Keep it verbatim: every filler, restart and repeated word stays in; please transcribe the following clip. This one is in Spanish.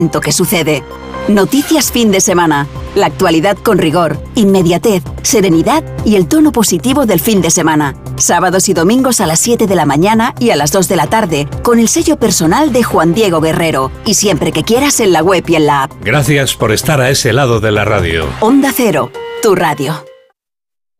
que sucede. Noticias fin de semana. La actualidad con rigor, inmediatez, serenidad y el tono positivo del fin de semana. Sábados y domingos a las siete de la mañana y a las dos de la tarde, con el sello personal de Juan Diego Guerrero. Y siempre que quieras en la web y en la app. Gracias por estar a ese lado de la radio. Onda Cero, tu radio.